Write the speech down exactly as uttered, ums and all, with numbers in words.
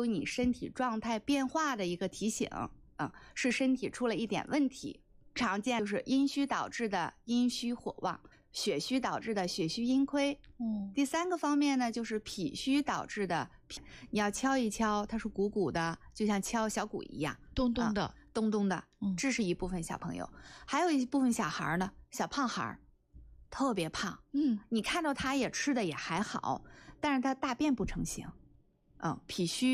有你身体状态变化的一个提醒啊，是身体出了一点问题。常见就是阴虚导致的阴虚火旺，血虚导致的血虚阴亏。 嗯， 第三个方面呢，就是脾虚导致的脾，你要敲一敲，它是鼓鼓的，就像敲小鼓一样， 咚咚的， 啊、咚咚的。 嗯， 这是一部分小朋友，还有一部分小孩呢，小胖孩特别胖， 嗯， 你看到他也吃的也还好，但是他大便不成形，嗯，脾虚。